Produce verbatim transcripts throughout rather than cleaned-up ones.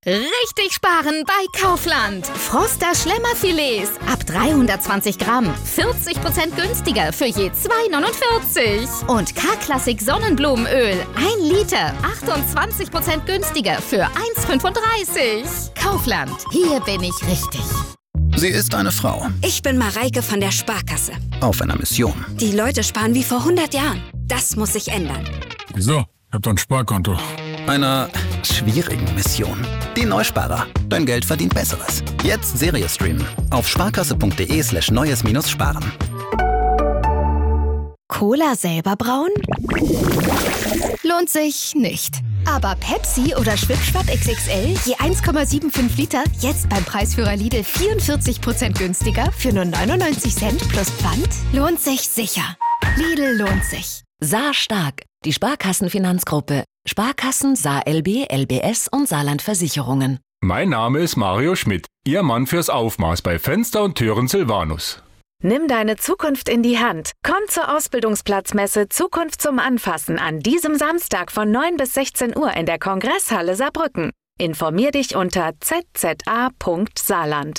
Richtig sparen bei Kaufland. Froster Schlemmerfilets ab dreihundertzwanzig Gramm. vierzig Prozent günstiger für je zwei neunundvierzig. Und K-Klassik Sonnenblumenöl. ein Liter. achtundzwanzig Prozent günstiger für eins fünfunddreißig. Kaufland. Hier bin ich richtig. Sie ist eine Frau. Ich bin Mareike von der Sparkasse. Auf einer Mission. Die Leute sparen wie vor hundert Jahren. Das muss sich ändern. Wieso? Ich hab doch ein Sparkonto. Einer schwierigen Mission. Die Neusparer. Dein Geld verdient Besseres. Jetzt Serie streamen. Auf sparkasse.de slash neues minus sparen. Cola selber brauen? Lohnt sich nicht. Aber Pepsi oder Schwipschwapp X X L je eins Komma fünfundsiebzig Liter jetzt beim Preisführer Lidl vierundvierzig Prozent günstiger für nur neunundneunzig Cent plus Pfand? Lohnt sich sicher. Lidl lohnt sich. Saar Stark, die Sparkassenfinanzgruppe. Sparkassen, Saar L B, L B S und Saarland Versicherungen. Mein Name ist Mario Schmidt, Ihr Mann fürs Aufmaß bei Fenster und Türen Silvanus. Nimm deine Zukunft in die Hand. Komm zur Ausbildungsplatzmesse Zukunft zum Anfassen an diesem Samstag von neun bis sechzehn Uhr in der Kongresshalle Saarbrücken. Informier dich unter z z a punkt saarland.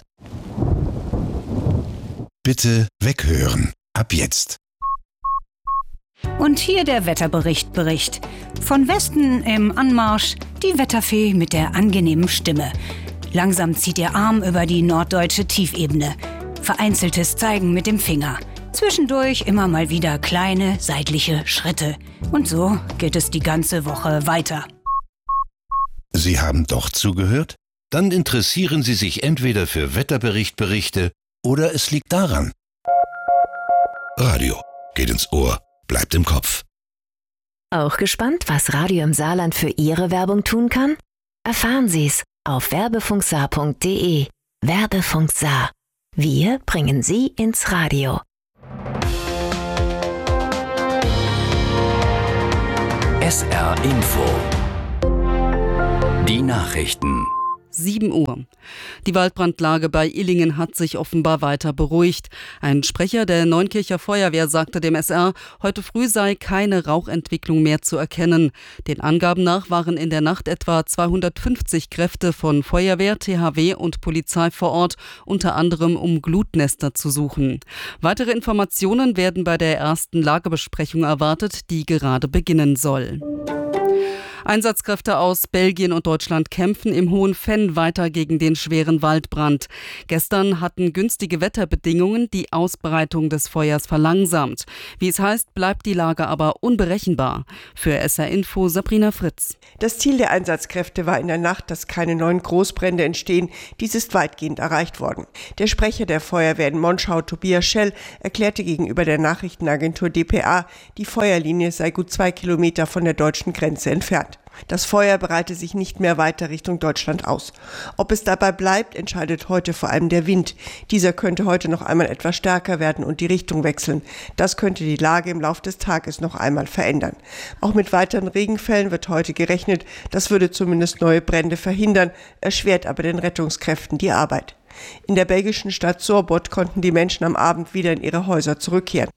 Bitte weghören. Ab jetzt. Und hier der Wetterbericht Bericht. Von Westen im Anmarsch die Wetterfee mit der angenehmen Stimme. Langsam zieht ihr Arm über die norddeutsche Tiefebene. Vereinzeltes Zeigen mit dem Finger. Zwischendurch immer mal wieder kleine seitliche Schritte. Und so geht es die ganze Woche weiter. Sie haben doch zugehört? Dann interessieren Sie sich entweder für Wetterbericht-Berichte oder es liegt daran. Radio geht ins Ohr, bleibt im Kopf. Auch gespannt, was Radio im Saarland für Ihre Werbung tun kann? Erfahren Sie's auf werbefunksaar punkt de. Werbefunk Saar. Wir bringen Sie ins Radio. S R Info. Die Nachrichten. sieben Uhr. Die Waldbrandlage bei Illingen hat sich offenbar weiter beruhigt. Ein Sprecher der Neunkircher Feuerwehr sagte dem S R, heute früh sei keine Rauchentwicklung mehr zu erkennen. Den Angaben nach waren in der Nacht etwa zweihundertfünfzig Kräfte von Feuerwehr, T H W und Polizei vor Ort, unter anderem um Glutnester zu suchen. Weitere Informationen werden bei der ersten Lagebesprechung erwartet, die gerade beginnen soll. Einsatzkräfte aus Belgien und Deutschland kämpfen im Hohen Venn weiter gegen den schweren Waldbrand. Gestern hatten günstige Wetterbedingungen die Ausbreitung des Feuers verlangsamt. Wie es heißt, bleibt die Lage aber unberechenbar. Für S R Info Sabrina Fritz. Das Ziel der Einsatzkräfte war in der Nacht, dass keine neuen Großbrände entstehen. Dies ist weitgehend erreicht worden. Der Sprecher der Feuerwehr in Monschau, Tobias Schell, erklärte gegenüber der Nachrichtenagentur D P A, die Feuerlinie sei gut zwei Kilometer von der deutschen Grenze entfernt. Das Feuer breite sich nicht mehr weiter Richtung Deutschland aus. Ob es dabei bleibt, entscheidet heute vor allem der Wind. Dieser könnte heute noch einmal etwas stärker werden und die Richtung wechseln. Das könnte die Lage im Laufe des Tages noch einmal verändern. Auch mit weiteren Regenfällen wird heute gerechnet. Das würde zumindest neue Brände verhindern, erschwert aber den Rettungskräften die Arbeit. In der belgischen Stadt Sorbot konnten die Menschen am Abend wieder in ihre Häuser zurückkehren.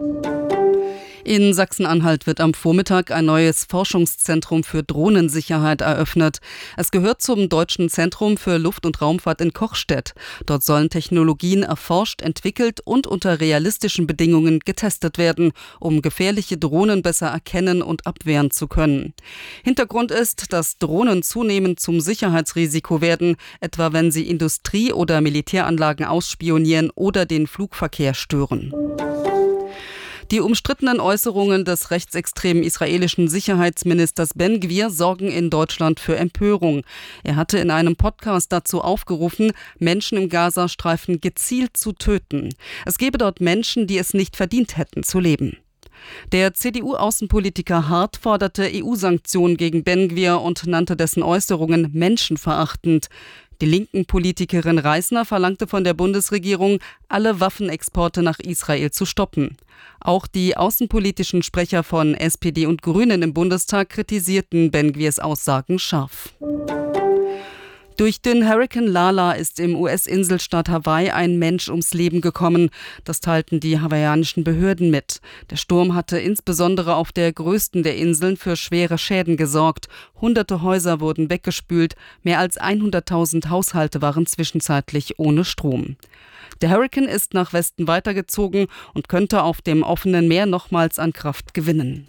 In Sachsen-Anhalt wird am Vormittag ein neues Forschungszentrum für Drohnensicherheit eröffnet. Es gehört zum Deutschen Zentrum für Luft- und Raumfahrt in Kochstedt. Dort sollen Technologien erforscht, entwickelt und unter realistischen Bedingungen getestet werden, um gefährliche Drohnen besser erkennen und abwehren zu können. Hintergrund ist, dass Drohnen zunehmend zum Sicherheitsrisiko werden, etwa wenn sie Industrie- oder Militäranlagen ausspionieren oder den Flugverkehr stören. Die umstrittenen Äußerungen des rechtsextremen israelischen Sicherheitsministers Ben Gvir sorgen in Deutschland für Empörung. Er hatte in einem Podcast dazu aufgerufen, Menschen im Gazastreifen gezielt zu töten. Es gebe dort Menschen, die es nicht verdient hätten zu leben. Der C D U-Außenpolitiker Hart forderte E U-Sanktionen gegen Ben Gvir und nannte dessen Äußerungen menschenverachtend. Die linken Politikerin Reisner verlangte von der Bundesregierung, alle Waffenexporte nach Israel zu stoppen. Auch die außenpolitischen Sprecher von S P D und Grünen im Bundestag kritisierten Ben Gvirs Aussagen scharf. Durch den Hurrikan Lala ist im U S-Inselstaat Hawaii ein Mensch ums Leben gekommen. Das teilten die hawaiianischen Behörden mit. Der Sturm hatte insbesondere auf der größten der Inseln für schwere Schäden gesorgt. Hunderte Häuser wurden weggespült. Mehr als hunderttausend Haushalte waren zwischenzeitlich ohne Strom. Der Hurrikan ist nach Westen weitergezogen und könnte auf dem offenen Meer nochmals an Kraft gewinnen.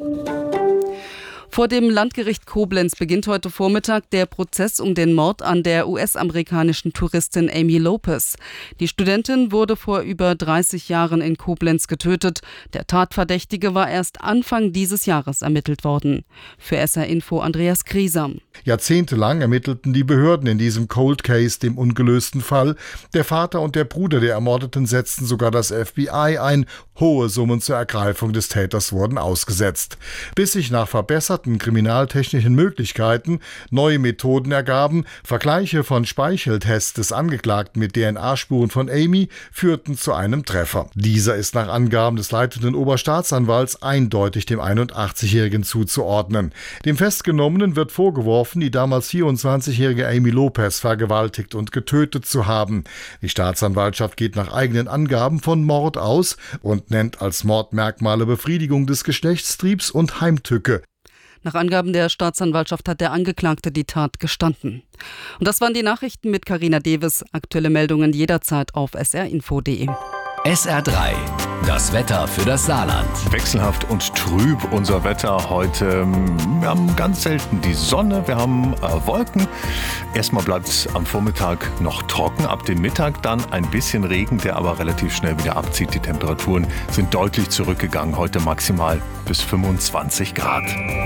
Vor dem Landgericht Koblenz beginnt heute Vormittag der Prozess um den Mord an der U S-amerikanischen Touristin Amy Lopez. Die Studentin wurde vor über dreißig Jahren in Koblenz getötet. Der Tatverdächtige war erst Anfang dieses Jahres ermittelt worden. Für S R Info Andreas Griesam. Jahrzehntelang ermittelten die Behörden in diesem Cold Case, dem ungelösten Fall. Der Vater und der Bruder der Ermordeten setzten sogar das F B I ein. Hohe Summen zur Ergreifung des Täters wurden ausgesetzt. Bis sich nach verbesserten kriminaltechnischen Möglichkeiten neue Methoden ergaben, Vergleiche von Speicheltests des Angeklagten mit D N A-Spuren von Amy führten zu einem Treffer. Dieser ist nach Angaben des leitenden Oberstaatsanwalts eindeutig dem einundachtzigjährigen zuzuordnen. Dem Festgenommenen wird vorgeworfen, die damals vierundzwanzigjährige Amy Lopez vergewaltigt und getötet zu haben. Die Staatsanwaltschaft geht nach eigenen Angaben von Mord aus und nennt als Mordmerkmale Befriedigung des Geschlechtstriebs und Heimtücke. Nach Angaben der Staatsanwaltschaft hat der Angeklagte die Tat gestanden. Und das waren die Nachrichten mit Carina Deves. Aktuelle Meldungen jederzeit auf s r info punkt d e. S R drei, das Wetter für das Saarland. Wechselhaft und trüb unser Wetter heute. Wir haben ganz selten die Sonne, wir haben äh, Wolken. Erstmal bleibt es am Vormittag noch trocken, ab dem Mittag dann ein bisschen Regen, der aber relativ schnell wieder abzieht. Die Temperaturen sind deutlich zurückgegangen, heute maximal bis fünfundzwanzig Grad.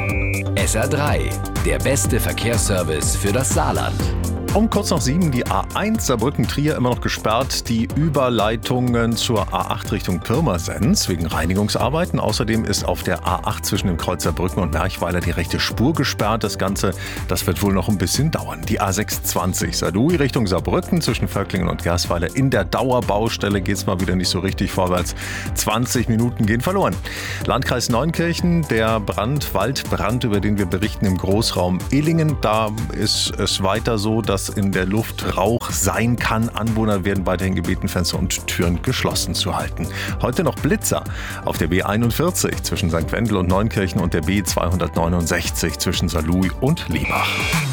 S R drei, der beste Verkehrsservice für das Saarland. Um kurz nach sieben die A eins Saarbrücken-Trier immer noch gesperrt. Die Überleitungen zur A acht Richtung Pirmasens wegen Reinigungsarbeiten. Außerdem ist auf der A acht zwischen dem Kreuz Saarbrücken und Merchweiler die rechte Spur gesperrt. Das Ganze, das wird wohl noch ein bisschen dauern. Die A sechshundertzwanzig Saarlouis Richtung Saarbrücken zwischen Völklingen und Gersweiler. In der Dauerbaustelle geht es mal wieder nicht so richtig vorwärts. zwanzig Minuten gehen verloren. Landkreis Neunkirchen, der Brand, Waldbrand, über den wir berichten im Großraum Illingen. Da ist es weiter so, dass in der Luft Rauch sein kann. Anwohner werden weiterhin gebeten, Fenster und Türen geschlossen zu halten. Heute noch Blitzer auf der B einundvierzig zwischen Sankt Wendel und Neunkirchen und der B zweihundertneunundsechzig zwischen Saarlouis und Liebach.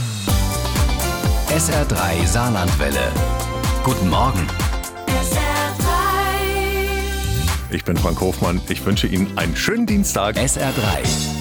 S R drei Saarlandwelle. Guten Morgen. Ich bin Frank Hofmann. Ich wünsche Ihnen einen schönen Dienstag. S R drei.